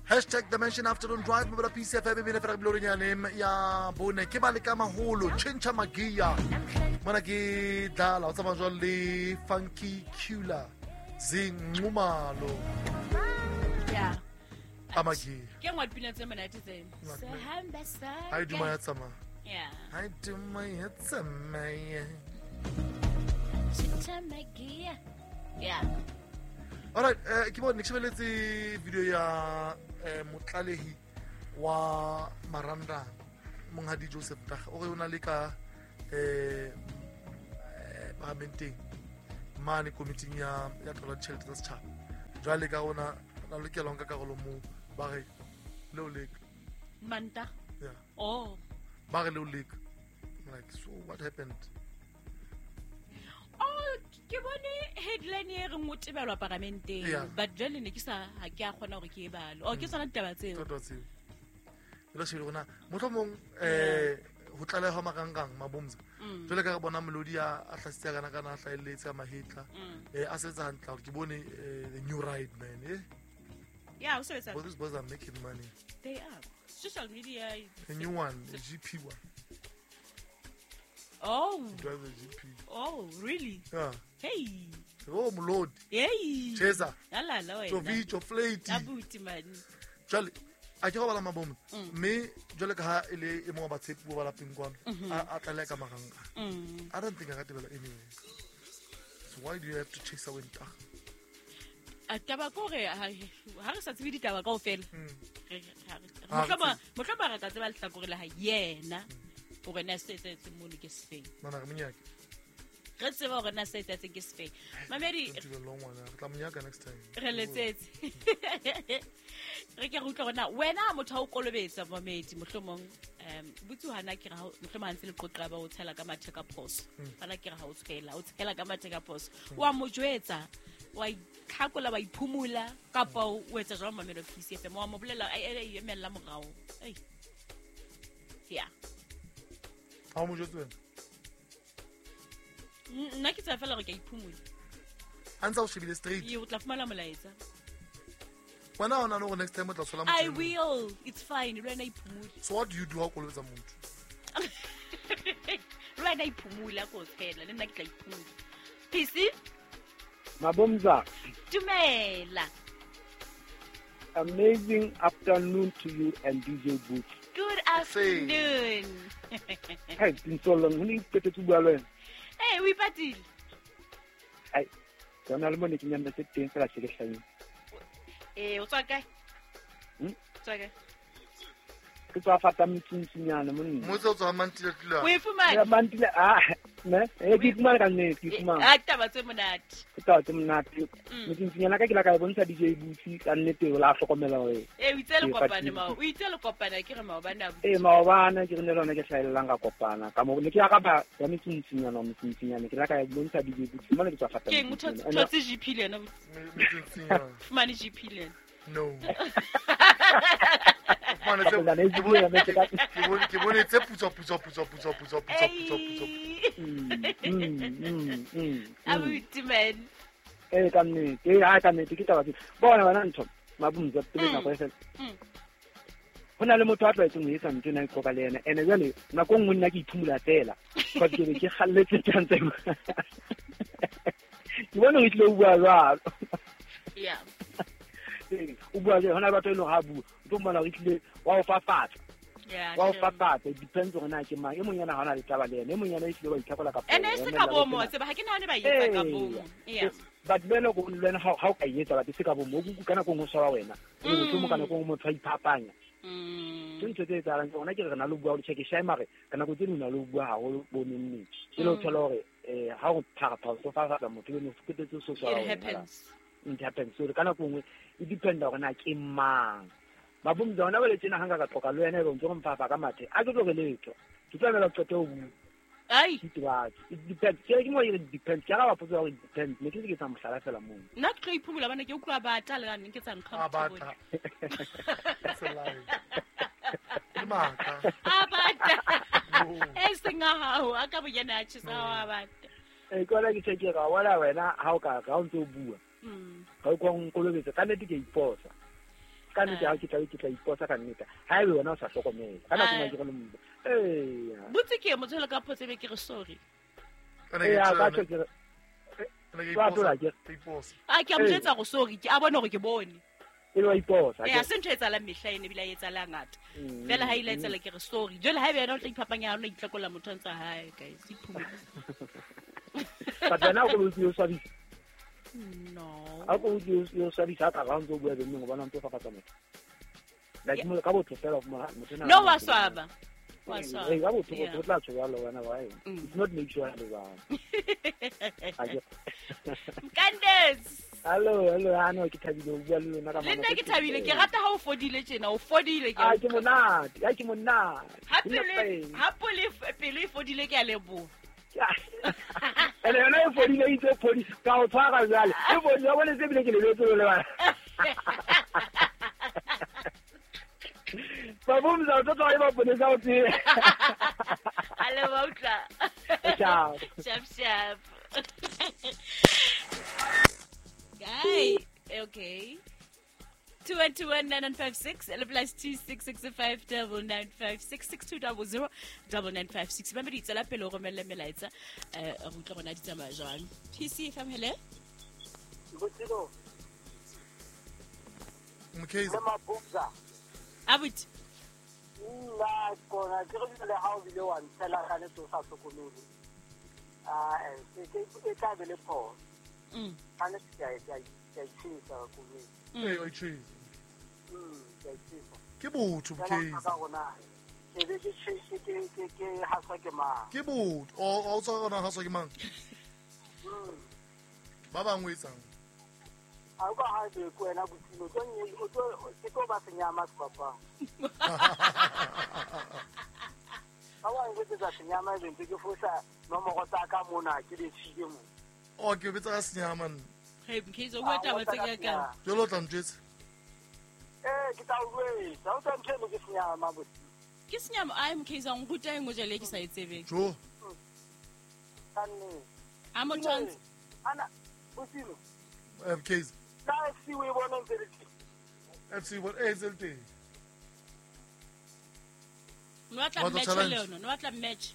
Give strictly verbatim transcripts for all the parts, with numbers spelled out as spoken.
Hashtag Dimension Afternoon Drive. Mabala P C F M. Bine fera gloria name ya bone. Ke ba le ka maholo. Chincha magia. Mana ke dala. Otsa majol le funky cula. Zingumalo. Yeah. Amagi. Ke ngwa pina tse monate tse. Sehamba sa. Hai duma ya tsama. Yeah. Hai duma ya tsama. Chincha magia. Yeah. Alright, eh ke bona ke video ya eh motlalehi wa Maranda Monghadi Joseph Tag o re ona le ka eh ba menteng mane committee ya ya tlola tšhelete tsa setšhaba jwale ka ona na lokela nka karolo mo ba re le o leka Manta. yeah Oh. ba re le o leka like so what happened. Oh, ke bone headline e re motebelwa parlamenteng Yeah. but jwale ne ke sa ha ke a kgona gore ke e balo o ke tsana ditaba tseo Tota tseo ela se rona motlhomong eh ho tlaleha marangrang mabomza jwale ka re bona melodi a a hlasitse kana kana a hlaeletse a mahitla eh a setsa hantla gore ke bone eh, the new ride man eh yeah so it's both these boys are making money they are social media a new one a G P one oh drive the G P oh really yeah hey oh molodi hey cheza la la to wena vicho flate abuti man jwale a ke go bala mabom mme jwale ka ha ele e mo ba tshepu ba lapeng kwano a a tlale ka maganga mm I don't think I got tebela anyway so why do you have to chase away nta ataba ko re ha re sa tsebe ditaba ka ofela Ah, mohlaba mohlaba ra ka tseba le tlakore la ha yena gore na se se se mo ke sefeng mana re mnyaka re tseba gore na se se ke sefeng mamedi don't even long one re tla mnyaka next time re letsetse re ke rutla gona wena motho a o kolobetsa mamedi mohlomong um butsu hana ke ra mohlomong ntse le qoqa ba o tshela ka mathe ka phoso bana ke ra ha o tshela o tshela ka mathe ka phoso wa mo jwetsa wa ikhakola ba iphumula kapa o etsa jwa mamelo P C F M wa mo bolela ai emela morao ai yeah ha mo jotse nna ke tsa fela re ka iphumula ansa o shebile straight yo tla fumana molaetsa wena ona no next time o tla sola mo I will it's fine rena iphumula so what do you do ha o kolobetsa motho rena iphumula ko tshela le nna ke tla iphumula P C Mabomza, dumela amazing afternoon to you and D J Boots. good afternoon Hey, tinsolong huni pete tu bua lwen. eh we patile Hey, kona le mone kinyana se teng fela se le hlanye. eh o tswa kae Hmm? tswa kae Ke tswa fata mtsintsinyana monni. mo tse o tswa mantile tla o e Ya fumane mantile ah, ne? Eh ke fumana ka nne, ke fumana. a taba tse monate Ke twa tse monate. Mtsintsinyana ka ke la ka e bontsha D J Boots ka nnete o la hlokomela we. eh o itse le Ke kopane patile. ma o itse le kopana ke re ma bana Eh maobana ke rene lona ke hlaelang ka kopana. Ka mo ne ke ya ka ba ya mtsintsinyana mtsintsinyana ke la ka e bontsha D J Boots. Mona ke tswa fata. ke ngutho mtsintsinyana. thotse G P le na mtsintsinya fumane G P le no mana tse Ke la ne ke bua ya me ke ka. ke bone ke bone tse putsa putsa putsa putsa putsa putsa putsa putsa Mm, mm, mm, mm. abuti man Eh ka nnete eh ha ka nnete ke taba ke bona bana ntho mabumza pele ka go esa Mm. hona le motho a tlwaetse mo etsa ntse na ikoka le ena ene jale nako nngwe nna ke iphumula fela ba ke be ke galletse tantse ke bona o itle o bua jwalo yeah Eh, o bua le hona batho e leng ha bua o tlo mmala o itle wa o fafatsa yeah wa o fafatsa it depends on na ke mang e mong yana hona le taba le ene e mong yana e tlile ba ithakola ka ene se ka bomo se ba ha ke nahane ba etsa ka bomo yeah but bele go le na ha o ka etsa ba se ka bomo go kana go mo swa wena e go mo kana go mo tshwa iphapanya mm tse tse tsa rang tsona ke re na lo bua o check shy mare kana go tsena na lo bua ha go bo nne ke lo thola gore eh ha go thapa so fa fa mo tlo no fuketse so so it happens it happens so kana go ngwe e depend on na ke mang ba bum tsona ba le tsena hanga ka tloka lo yena e bontse go mphafa ka mathe a ke tloke letho ke tla mela tsoto o bua ai ditwa it depends ke ke mo it depends ke ga ba potsa gore it depends ne ke ke tsa mohlala fela mo nna ke tlo iphumula bana ke utlwa bata le nne ke tsa nkga a bata that's a lie ke maka a bata e senga hao a ka bonyana a tshisa wa bata eh kona ke tsheke ga wala wena ha o ka ga o ntse o bua mm ga o kwa ngkolobetsa ka nnete ke iposa ka nnete ha ke tla ke tla iposa ka nnete ha ebe wena o sa hlokomela kana ke ma ke le mbo eh butse ke mo tshela ka photse be ke re sorry eh ya ka ke ke ba to la ke iposa a ke a motsetsa go sorry ke a bona gore ke bone e lo iposa eh a sentse etsa la mehla ene bila etsa la ngata fela ha ile etsa le ke re sorry jole ha ebe yena o tla iphapanya yona itlekola motho ntsa hae guys iphume ba tsena go lo tlo sabi no a go yo sabi sa ka ga ntse o bua le nngwe bona ntse fa ka tsama like mo ka botho fela mo motho na no wa swaba wa swaba eh ga botho go tla tsho ya lo wena ba it's not make sure le ba Candace Hello, hello, ano ke thabile o bua le lona ka mama. Le nna ke thabile ke rata ha o fodile tjena, o fodile ke. Ah, ke monate, ya ke monate. Hape le hape le pele e fodile ke a lebo. Ele yona e fodile e tse fodi ka o tshwara jale. E fodi wa bona se bile ke le letso le bana. Ba bom za tso twa e ba bone sa o tse. Ale ba utla. Ciao. Chap chap. Guy, okay. Two one two one nine nine five six, L plus two six six five double nine five six six two double zero double nine five six. Remember it's a la pelo romelle melaetsa. Eh, re tlo bona ditsa majang. P C F M hele. Botilo. Mkhize. Le mabukza. Abut. Nna kona ke re le ha o bile wa ntela ka ne to sa sokololo. Ah, eh, ke ke ka be le pho. Mm. Ana ya ya ya tshisa ku mi. Eh, o tshisa. Mm, ya tshisa. Ke botho Mkhize. Ka bona. Ke be ke tshisa ke ke ke hasa ke ma. Ke botho. O o tsaka na hasa ke mang? Mm. Ba bangwe tsang. A go ha de ko ena botilo tso nye o tso ke to ba senyama papa. Awa ngwe tsa senyama e ntse ke fosa no mo go tsaka mona ke di tshige mo. O ke betsa ka senyama nne. Hey, Mkhize o weta ba tsaka ka. Jolo tla ntjetse. Eh, ke tla uwe. Sa o tsantse mo ke senyama bo. Ke senyama ai Mkhize ang ruta engwe jale ke sa itsebe. Jo. Kanne. A mo tshwantse. Ana botilo. F K's. Na si we bona ntse re. F C what is it? No atla match le yona, no atla match.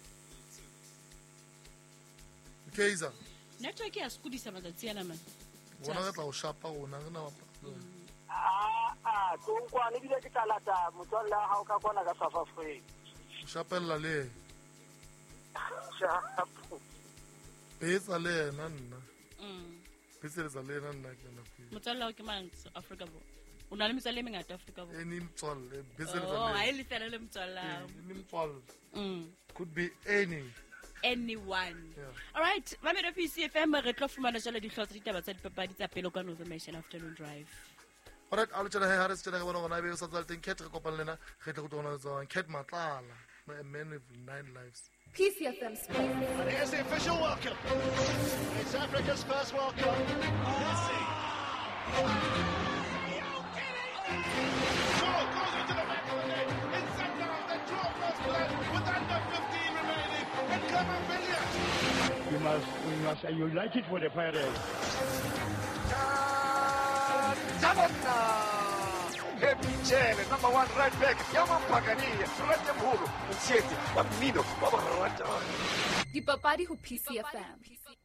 Kaizer. Network ya skudisa matsatsi yana man. Wona ga tla o shapa rona re na wa. Ah ah, tonkwa le bile ke talata motswalla ha o ka kona ka South Africa. Shapella le. Shapo. Betsa le yena nna. Mm. Betsa le yena nna ke na. Motswalla o ke mang Africa bo. O na le metswalle e mengata Africa bo. Any mtswalle, betsa le. Oh, ha ile fela le mtswalla. Any mtswalle. Mm. Could be any. Anyone. Yeah. All right, Mamelo P C F M re tlo fumana jalo di hlotsa ditaba tsa dipapadi tsa pelo ka November afternoon drive. All right, I'll tell you how to tell you when I be so that cat ko palena ge tle go tona tsa cat matlala a man with nine lives. P C F M Sport. And here's the official welcome. It's Africa's first World Cup. Messi. Goal goes into the back of the net. It's sent down the draw first blood with under fifteen remaining. And Clement Villiers. You must, we must, you like it for the Pirates. Epicele, number one right back. Yaman Pagania, Rajamhuru, Siete, Bambino, Dipapadi ho P C F M.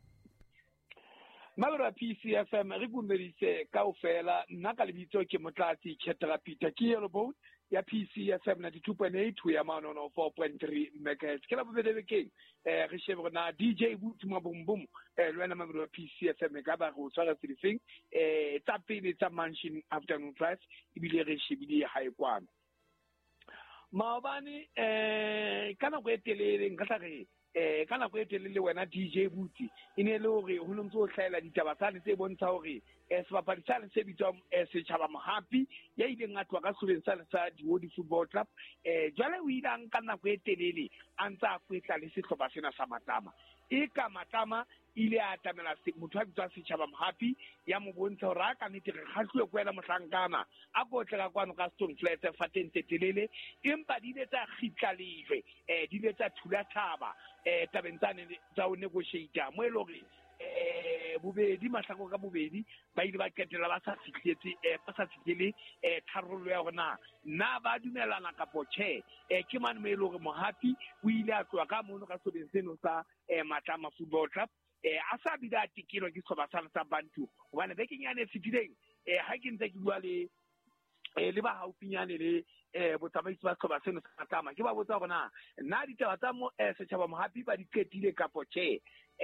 Mabra P C F M re bumerise kaofela nna ka lebitso ke Motlatsi Chetera Peter ke yelo boat ya P C F M ninety-two point eight to ya manono four point three megahertz ke la bobedi ke eh re shebe na D J Boot Mabumbum eh lwana mabra P C F M ka ba go tsara tsifing eh tsa pele tsa mansion afternoon drive ibile re shebile ha ekwana maobane eh kana go etelele nka tla re eh kana go etelele wena D J Boot ine le hore ho ntse o hlaela ditaba tsa tse bontsha hore eh sebapadi sa se bitswa eh se tshaba mohapi ya ile ngatwa ka suleng sa sa di World Football Club eh jwale o ile ang kana go etelele antsa a kwetla le sehlopha sena sa matama e ka matama ile a tamela se motho a bitswa se tshaba mohapi ya mo bontsha hore a ka nete re khahlwe kwela mohlankana a go tla ka kwano ka Stone Flat fatente telele empa di ile tsa khitlalejwe eh di ile tsa thula thaba eh tabentsane tsa o negotiate mo elore eh bobedi mahlako ka bobedi ba ile ba ketela ba sa fihletse eh ba sa fihlele eh tharollo ya rona na ba dumelana ka poche eh ke man me lo re mohapi o ile a tloa ka mono ka sobeng seno sa eh Matama Football Club eh a sa bida tikilo ke soba sa sa bantu hobane bekeng yane fitileng eh ha ke ntse ke bua le eh le ba haufinyane le eh botsamaisi ba soba seno sa Matama ke ba botsa rona na ditaba tsa mo eh setjhaba mohapi ba di ketile ka poche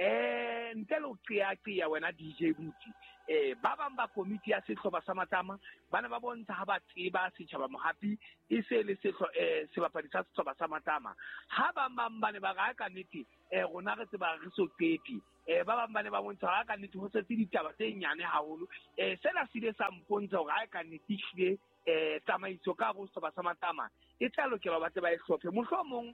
eh ntelo tsia tsia wena D J Buti eh ba bang ba committee ya sehloba sa Matama bana ba bontsha ha ba tseba setjhaba mohapi e se le sehlo eh sebapadi sa sehloba sa Matama ha ba bang ba ne ba ga ka neti eh rona re tseba re so peti eh ba bang ba ne ba bontsha ha ka neti ho setse ditaba tse nyane haholo eh sela sile sa mpontsha ho ga ka neti hle eh tsamaiso ka go sehloba sa Matama e tla lokela ba tseba e hlophe mohlomong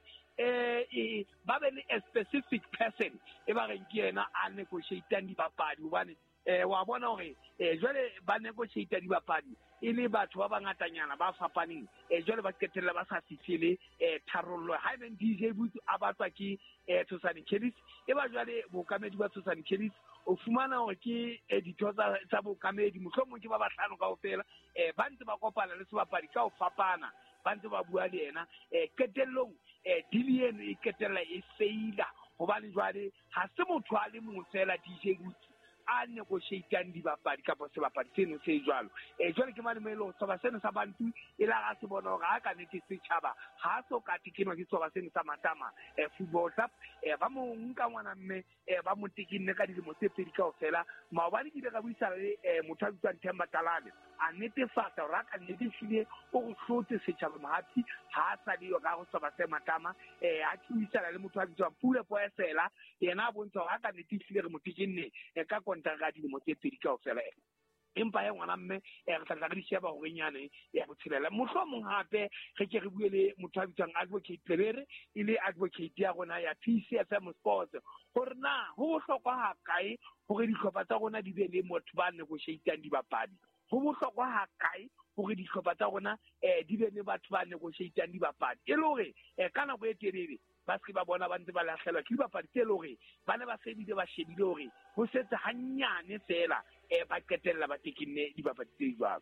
eh ba be le a specific person e ba re ke yena a negotiate di bapadi hobane eh wa bona hore eh jwale ba negotiate di bapadi e le batho ba bangatanyana ba fapaneng eh jwale ba ketella ba sa fihlele eh tharollo ha ben D J Buti a batwa ke eh Thusani Kellis e ba jwale bokamedi ba Thusani Kellis o fumana hore ke editor tsa bokamedi mohlomong ke ba bahlano kaofela eh ba ntse ba kopana le sebapadi ka o fapana ba ntse ba bua le yena eh ketellong eh Dillian e ketella e feila hobane jwale ha se motho a le mongwe fela D J Buti a negotiate di bapadi kapo se bapadi seno se jwalo e jwale ke mane melo soba seno sa bantu e la ga se bona ga ka nete se tshaba ha so ka tikino ke soba seno sa Matama e Football Club e ba mo nka ngwana mme e ba mo tikinne ka dilemo tse pedi kaofela maobane ke ka buisa le motho a bitswang Themba Talane a netefatsa ra ka nete file o go hlotse setjhaba mohapi ha sa le yo ka go soba se Matama e a tshwisa le motho a bitswang Pule Poesela yena a bontsha ga ka nete file re motikinne e ka kontra di mo tse pedi kaofela empa ya ngwana mme e re tla re di sheba go nyane ya botshelela mohlomong hape ge ke re buele motho a bitswang Advocate Pelere ile advocate ya gona ya P C F M Sports gore na ho bohlokwa ha kae hore dihlopha tsa rona di be le motho ba negotiate di bapadi ho bohlokwa ha kae hore dihlopha tsa rona eh di be le batho ba negotiate di bapadi e le hore eh kana go etelele ba se ba bona ba ntse ba latlhelwa ke dibapadi tse le hore ba ne ba sebile ba shebile hore ho setse hanyane fela eh ba qetella ba tekinne dibapadi tse jwalo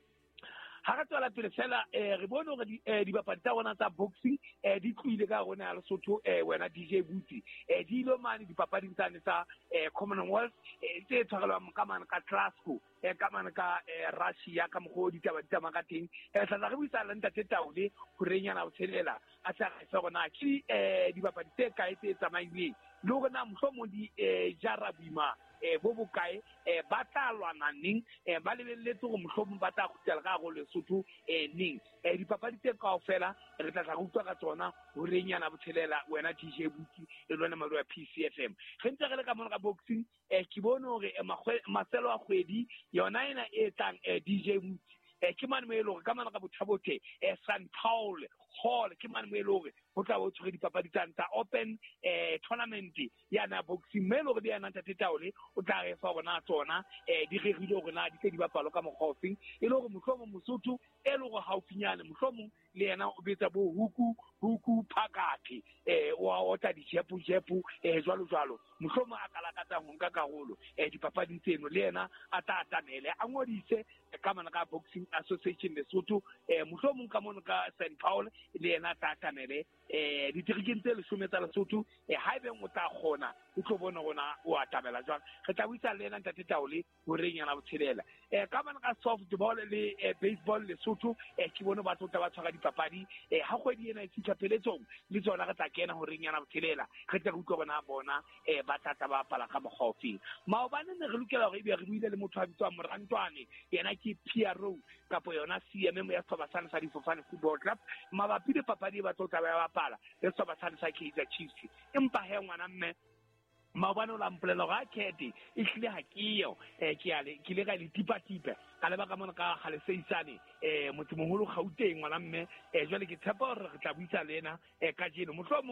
ha re tswela pele fela eh re bone hore dibapadi tsa rona tsa boxing eh di tluile ka rona ya Lesotho eh wena D J Buti eh di lo mane dipapading tsane tsa eh Commonwealth eh tse tshwarelwang ka mane ka Glasgow e ka mane ka Russia ka mogodi ditaba di tsamaka teng e tla re buisa le ntate Taule go renyana o tshelela a tsa ga gona ke eh dibapadi tse kae tse tsamaileng le gona mohlomong di eh jara bima eh bo bokae eh ba tla lwana ning eh ba lebelletse go mohlomong ba tla go tela ka go Lesotho eh ning eh dipapadi tse kaofela re tla go utlwa ka tsona go renyana botshelela wena D J Buti le lona malo ya P C F M ge ntse re le ka mona ka boxing eh ke bone hore maselo a kgwedi yona ena e tlang eh D J Buti eh ke mane mo e lore ka mana ka bothabote eh San Paul Hall ke mane mo e lore go tla bo tshwere dipapadi tsa open eh tournament ya na boxing me lore di yana tate Taule o tla re fa bona tsona eh di regile gore na di se di bapalo ka mogofing e lore mohlomong Mosotho e lore haufinyane mohlomong le yena o betsa bo huku huku phakati eh wa ota di jepu jepu eh jwalo jwalo mohlomong a kala ka tsa ho nka karolo eh dipapadi tseno le yena a ta atamele a ngodise ka mana ka boxing association Lesotho eh mohlomong ka mona ka Saint Paul le yena ta atamele eh di tirikeng tse le tsa Lesotho eh haebe o tla gona o tlo bona gona o atamela jwang re tla buisa le yena ntate Taule go renyana botshelela eh ka mana ka softball le baseball Lesotho eh ke bona batho tla ba tshwara dipapadi eh ha kgwedi ena e fitla peletsong le tsona re tla kena go renyana botshelela re tla utlwa bona bona eh ba tata ba pala ka mogofing maobane ne re lokela gore e be re buile le motho a bitswa Morantwane yena ke P R O kapo yona C M M ya Sobasana sa Difofane Football Club mabapi le papadi ba tlo taba ya bapala le Sobasana sa Kaizer Chiefs empa he ngwana mme maobane la mpolelo ga khete e hlile ha keo eh ke ale ke le ga le tipa tipa ka le ba ka mona ka gale seisane eh motho moholo Gauteng ngwana mme eh jwale ke tshepa gore re tla buisa lena eh ka jeno mohlomong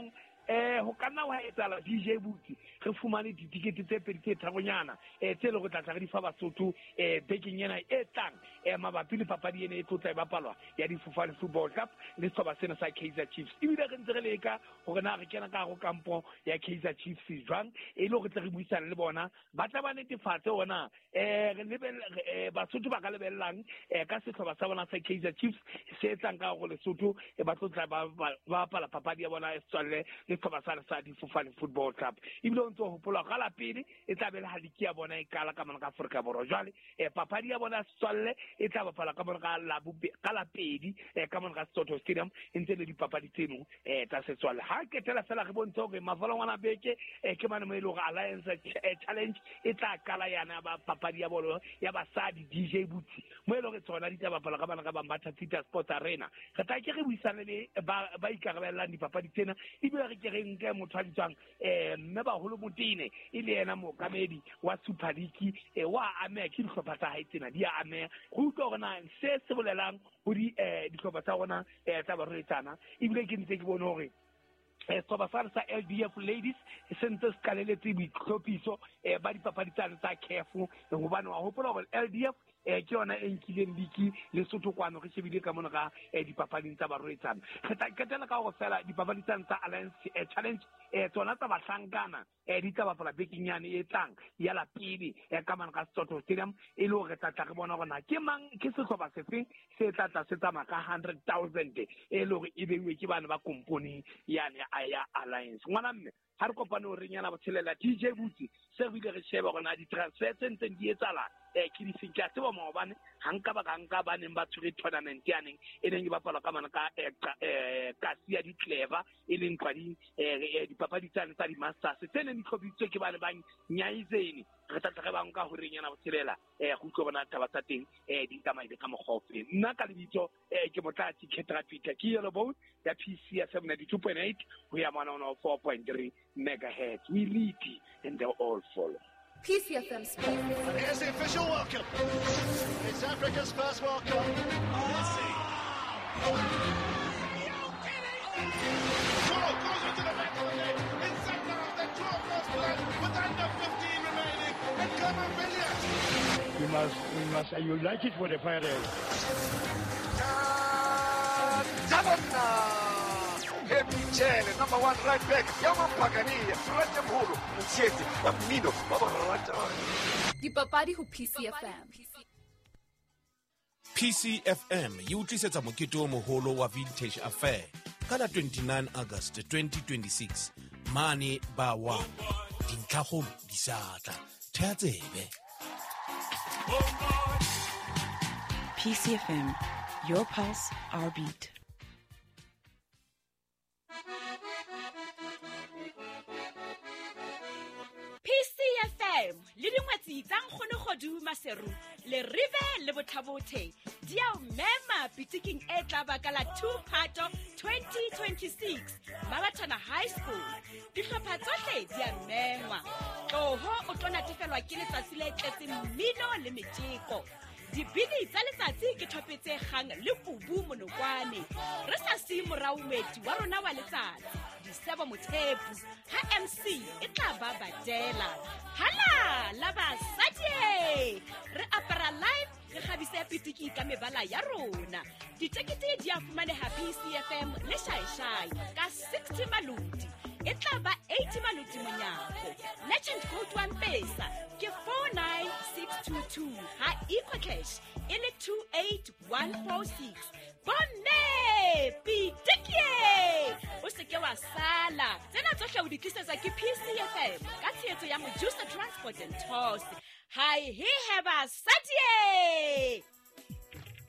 eh ho kana wa etala D J Butsi re fumane ditikete tse pedi tse thagonyana eh tse le go tlatla re di fa Basotho eh bekeng yena e tlang eh mabapi le papadi ene e tlotla e bapalwa ya Difofane Football Cup le tsoba sena sa Kaizer Chiefs ibile re ntse re leka gore na re kena ka go kampo ya Kaizer Chiefs jwang e le go tle re buisana le bona ba tla ba netefatse ona eh re lebelle Basotho ba ka lebellang eh ka setloba sa bona sa Kaizer Chiefs se etsang ka go Lesotho e ba tlotla ba bapala papadi ya bona e tswalle le tsoba sena sa Difofane Football Cup ibile o ntse ho pola ga la pele e tla be le haliki ya bona e kala ka mona ka Afrika Borwa jwale eh papadi ya bona tswalle e tla bapala ka mona ka la bube ka la pedi eh ka mona ka Soto Stadium ntse le dipapadi tseno eh tsa setswalle ha ke tela fela re bontsha gore mafolo ngwana beke eh ke mane mo ile go Alliance Challenge e tla kala yana ba papadi ya bolo ya basadi D J Butsi mo ile go tsona di tla bapala ka bana ka Bambata Theatre Sports Arena re tla ke re buisana le ba ba ikarabella dipapadi tsena e bile re ke re nke motho a ditswang eh mme ba holo motine ile yena mo kamedi wa Super League e wa ame ke dihlopha tsa hae tsena di a ame go utlwa gona se se bolelang go di eh dihlopha tsa gona eh tsa ba retsana e bile ke ntse ke bone hore eh tsoba sa sa L D F ladies sentse skaleletse boitlhophiso eh ba dipapadi tsa tsa C A F go bana wa hopola gore L D F eh ke yona e nkileng diki le Sotho kwano re shebile ka mona ga eh dipapading tsa ba retsana re tla ketela ka go fela dipapadi tsa Alliance Challenge eh tsona tsa bahlankana eh di tla bapala bekinyane e tlang ya la pele eh ka mona ka Soto Stadium e le gore tla tla re bona gona ke mang ke setlhopha sefe se tla tla se tsama ka one hundred thousand e le gore e beiwe ke bana ba komponi yane aya Alliance ngwana mme ha re kopane o renyana botshelela D J Butsi se bile re sheba gona di transfer tse di etsala eh ke di fintja tse ba maobane hanka ba ganka ba neng ba tsure tournament yaneng e neng ba pala ka mana ka eh ka sia di clever e leng kwadi eh dipapadi tsa tsa di masters tsene di tlhobitswe ke bana ba nyaizeni re tla tla ba nka ho renyana botshelela eh go tlo bona taba tsa teng eh di tsamaya ka mogofeng nna ka lebitso eh ke motlatsi Ketra Peter ke yellow boat ya P C F M ninety-two point eight we are one oh four point three megahertz we lead and they all follow. P C F M Sport. And here's the official World Cup. It's Africa's first World Cup. Messi. Oh. Goal goes into the back of the net. Inside now, the twelve first blood with under fifteen remaining. And come on, Williams. You must, we must, uh, you like it for the Pirates. Epicele, number one right back, Yaman Pagania, Rajamhulu, Msieti, Amino, Baba Raja. Dipapadi ho P C F M. P C F M e utlwisetsa mokete o moholo wa Vintage Affair ka la twenty-nine August twenty twenty-six mane ba wa dintlhagong di satla thea tsebe. P C F M, your pulse, our beat. P C F M le dingwetsi tsa nkgone godu maseru le rive le botlhabothe di a mema pitiking e tla ba ka la two phato twenty twenty-six Babatana High School dihlopha tsohle di a mengwa tloho o tlo natefelwa ke letsatsi le tletseng mmino le metjeko dibini tsa letsatsi ke thopetse gang le kubu monokwane re sa se moraumeti wa rona wa letsatsi disebo mothepu ha M C e tla ba badela hala la basadi re apara live re khabise pitiki ka mebala ya rona ditekete di a fumaneha P C F M le shaishai ka sixty maludi e tla ba eighty maludi monyako legend code one pesa ke four nine six two two ha eco cash e le two eight one four six bonne pitiki o se ke wa sala tsena tsohle o di tlisetsa ke P C F M ka tshetso ya Mojusa Transport and Tours hi he have a satie